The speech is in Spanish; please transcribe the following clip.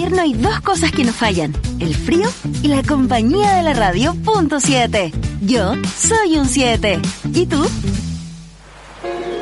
invierno hay dos cosas que nos fallan: el frío y la compañía de la radio .7. Yo soy un 7. ¿Y tú?